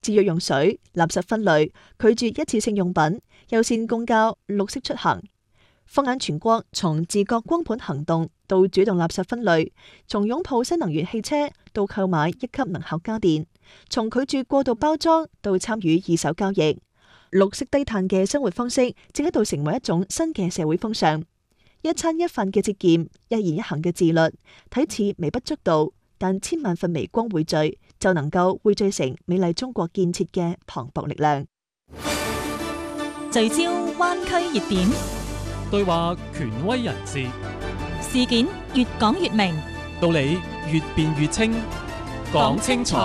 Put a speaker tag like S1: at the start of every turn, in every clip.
S1: 節約用水、垃圾分類、拒絕一次性用品、優先公交、綠色出行。放眼全國，從自覺光盤行動到主動垃圾分類，從擁抱新能源汽車到購買一級能效家電，從拒絕過度包裝到參與二手交易，綠色低碳嘅生活方式正喺度成為一種新嘅社會風尚。一餐一飯嘅節儉，一言一行嘅自律，睇似微不足道，但千萬份微光匯聚，就能夠匯聚成美麗中國建設嘅磅礴力量。
S2: 聚焦灣區熱點，
S3: 對話權威人士，
S2: 事件越講越明，
S3: 道理越辯越清，講清楚。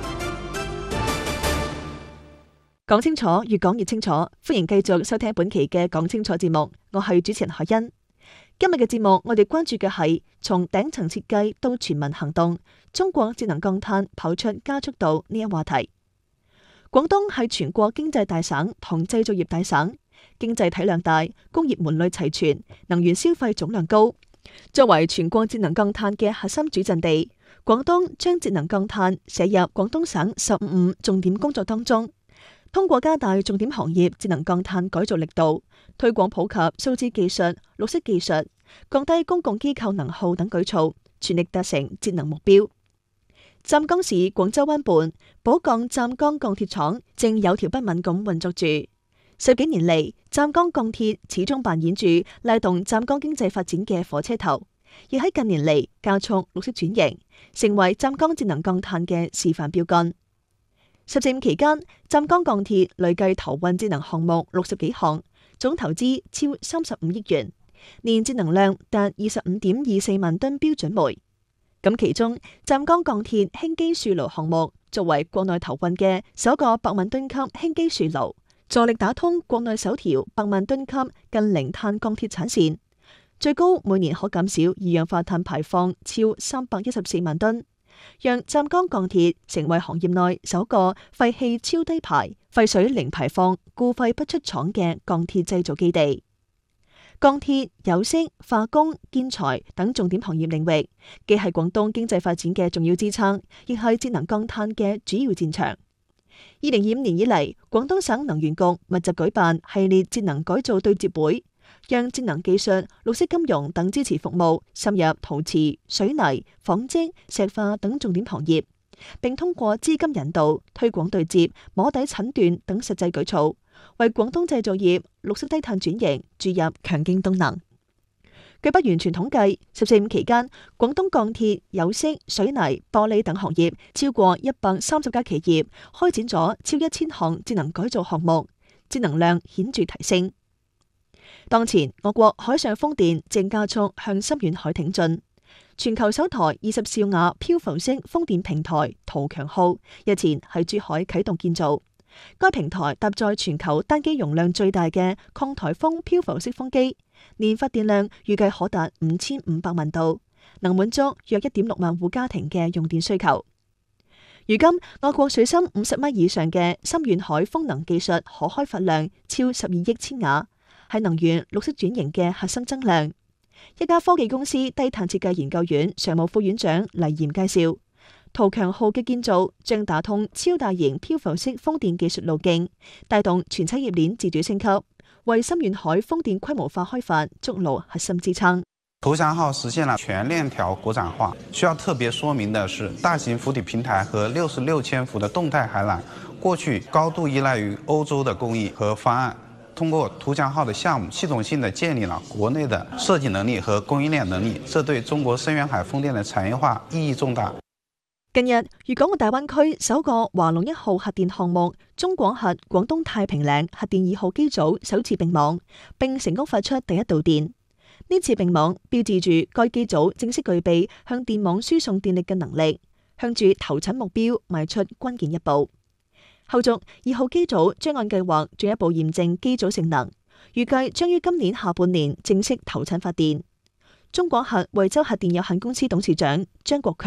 S1: 講清楚，越講越清楚。歡迎繼續收聽本期嘅講清楚節目，我係主持人海欣。今日嘅節目，我哋關注嘅係從頂層設計到全民行動，中國節能降碳跑出加速度呢一話題。廣東係全國經濟大省同製造業大省，經濟體量大，工業門類齊全，能源消費總量高。作為全國節能降碳嘅核心主陣地，廣東將節能降碳寫入廣東省15重點工作當中。通過加大重點行業節能降碳改造力度，推廣普及數字技術、綠色技術，降低公共機構能耗等舉措，全力達成節能目標。湛江市廣州灣畔寶鋼湛江鋼鐵廠正有條不紊咁運作住。10幾年嚟，湛江鋼鐵始終扮演住拉動湛江經濟發展嘅火車頭，亦喺近年嚟加速綠色轉型，成為湛江節能降碳嘅示範標杆。14.5期間，湛江鋼鐵累計投運節能項目60幾項，總投資超35億元，年節能量達25.24萬噸標準煤。咁其中，湛江鋼鐵氫基樹爐項目作為國內投運嘅首個100萬噸級氫基樹爐，助力打通國內首條100萬噸級近零碳鋼鐵產線，最高每年可減少二氧化碳排放超314萬噸。讓湛江鋼鐵成為行業內首個廢氣超低排、廢水零排放、固廢不出廠嘅鋼鐵製造基地。鋼鐵、有色、化工、建材等重點行業領域，既係廣東經濟發展嘅重要支撐，亦係節能降碳嘅主要戰場。2025年以嚟，廣東省能源局密集舉辦系列節能改造對接會，讓節能技術、綠色金融等支持服務深入陶瓷、水泥、紡織、石化等重點行業，並通過資金引導、推廣對接、摸底診斷等實際舉措，為廣東製造業綠色低碳轉型注入強勁動能。據不完全統計，14.5期間，廣東鋼鐵、有色、水泥、玻璃等行業超過130家企業開展咗超1000項節能改造項目，節能量顯著提升。當前，我國海上風電正加速向深遠海挺進。全球首台20兆瓦漂浮式風電平台圖強號日前喺珠海啟動建造。該平台搭載全球單機容量最大嘅抗颱風漂浮式風機，年發電量預計可達5500萬度，能滿足約1.6萬戶家庭嘅用電需求。如今，我國水深50米以上嘅深遠海風能技術可開發量超12億千瓦，係能源綠色轉型嘅核心增量。一家科技公司低碳設計研究院常務副院長黎炎介紹，圖強號嘅建造將打通超大型漂浮式風電技術路徑，帶動全產業鏈自主升級，為深遠海風電規模化開發築牢核心支撐。
S4: 圖強號實現了全鏈條國產化。需要特別說明的是，大型浮體平台和66千伏的動態海纜，過去高度依賴於歐洲的工藝和方案。通過圖強號的項目，系統性的建立了國內的設計能力和供應鏈能力，這對中國深遠海風電的產業化意義重大。
S1: 近日，粵港澳大灣區首個華龍1號核電項目中廣核廣東太平嶺核電2號機組首次並網，並成功發出第一度電。呢次並網標誌住該機組正式具備向電網輸送電力嘅能力，向住投產目標邁出關鍵一步。後續2號機組將按計劃進一步驗證機組性能，預計將於今年下半年正式投產發電。中廣核惠州核電有限公司董事長張國強：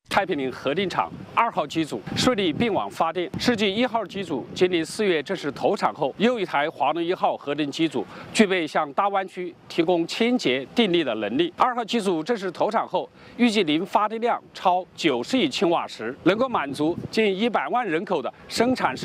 S5: 太平陵核电厂2号机组顺利并网发电。世纪1号机组今年4月正式投产后，又一台华龙1号核电机组具备向大湾区提供千节电力的能力。2号机组正式投产后，预计年发电量超90亿千瓦时，能够满足近100万人口的生产。